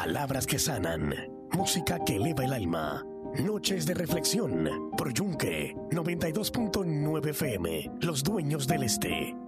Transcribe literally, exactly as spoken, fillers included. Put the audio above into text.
Palabras que sanan, música que eleva el alma. Noches de reflexión por Yunque noventa y dos punto nueve F M, Los Dueños del Este.